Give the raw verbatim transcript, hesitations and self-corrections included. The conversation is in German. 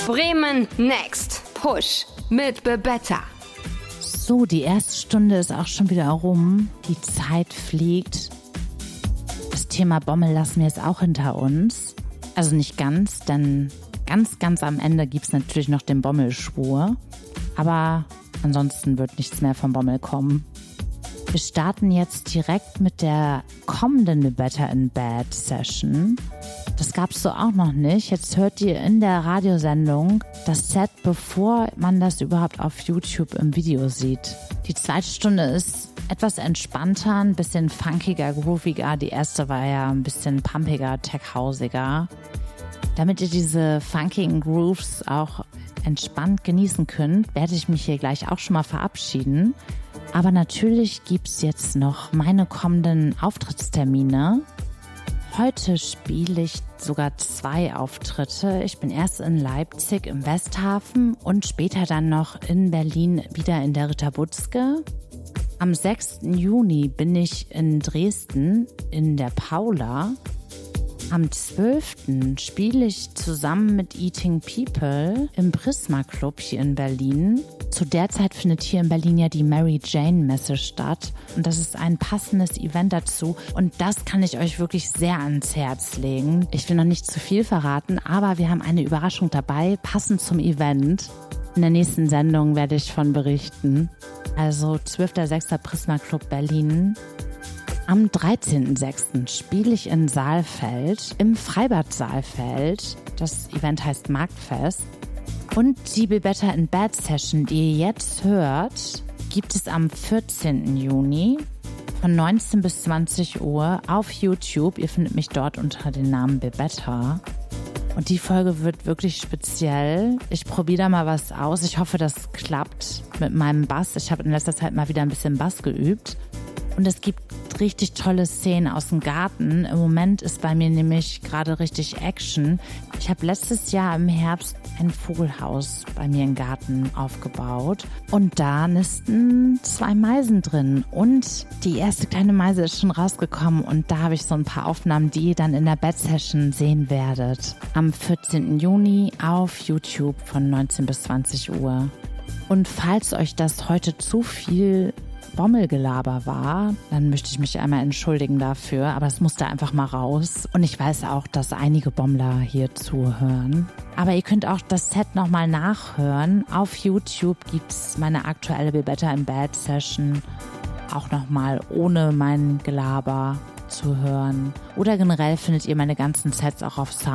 Bremen Next. Push mit Bebetta. So, die erste Stunde ist auch schon wieder rum. Die Zeit fliegt. Das Thema Bommel lassen wir jetzt auch hinter uns. Also nicht ganz, denn ganz, ganz am Ende gibt es natürlich noch den Bommelschwur. Aber ansonsten wird nichts mehr vom Bommel kommen. Wir starten jetzt direkt mit der kommenden Bebetta in Bed Session. Das gab's so auch noch nicht. Jetzt hört ihr in der Radiosendung das Set, bevor man das überhaupt auf YouTube im Video sieht. Die zweite Stunde ist etwas entspannter, ein bisschen funkiger, grooviger. Die erste war ja ein bisschen pumpiger, tech-hausiger. Damit ihr diese funkigen Grooves auch entspannt genießen könnt, werde ich mich hier gleich auch schon mal verabschieden. Aber natürlich gibt's jetzt noch meine kommenden Auftrittstermine. Heute spiele ich sogar zwei Auftritte. Ich bin erst in Leipzig im Westhafen und später dann noch in Berlin wieder in der Ritterbutzke. Am sechsten Juni bin ich in Dresden in der Paula. Am zwölften spiele ich zusammen mit Eating People im Prisma Club hier in Berlin. Zu der Zeit findet hier in Berlin ja die Mary Jane Messe statt. Und das ist ein passendes Event dazu. Und das kann ich euch wirklich sehr ans Herz legen. Ich will noch nicht zu viel verraten, aber wir haben eine Überraschung dabei, passend zum Event. In der nächsten Sendung werde ich von berichten. Also zwölfter sechster Prisma Club Berlin. Am dreizehnten sechsten spiele ich in Saalfeld, im Freibad Saalfeld. Das Event heißt Marktfest. Und die Bebetta in Bed Session, die ihr jetzt hört, gibt es am vierzehnten Juni von neunzehn bis zwanzig Uhr auf YouTube. Ihr findet mich dort unter dem Namen Bebetta. Und die Folge wird wirklich speziell. Ich probiere da mal was aus. Ich hoffe, das klappt mit meinem Bass. Ich habe in letzter Zeit mal wieder ein bisschen Bass geübt. Und es gibt richtig tolle Szenen aus dem Garten. Im Moment ist bei mir nämlich gerade richtig Action. Ich habe letztes Jahr im Herbst ein Vogelhaus bei mir im Garten aufgebaut. Und da nisten zwei Meisen drin. Und die erste kleine Meise ist schon rausgekommen. Und da habe ich so ein paar Aufnahmen, die ihr dann in der Bed Session sehen werdet. Am vierzehnten Juni auf YouTube von neunzehn bis zwanzig Uhr. Und falls euch das heute zu viel Bommelgelaber war, dann möchte ich mich einmal entschuldigen dafür, aber es musste einfach mal raus. Und ich weiß auch, dass einige Bommler hier zuhören. Aber ihr könnt auch das Set nochmal nachhören. Auf YouTube gibt's meine aktuelle Bebetta in Bed Session auch nochmal ohne mein Gelaber zu hören. Oder generell findet ihr meine ganzen Sets auch auf Sound.